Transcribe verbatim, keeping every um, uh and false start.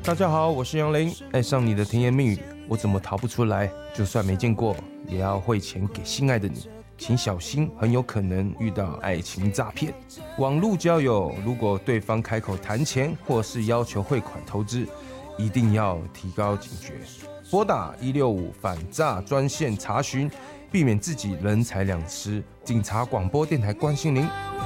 大家好，我是杨林。爱上你的甜言蜜语，我怎么逃不出来？就算没见过，也要汇钱给心爱的你。请小心，很有可能遇到爱情诈骗。网络交友，如果对方开口谈钱或是要求汇款投资，一定要提高警觉，拨打一六五反诈专线查询，避免自己人财两失。警察广播电台关心您。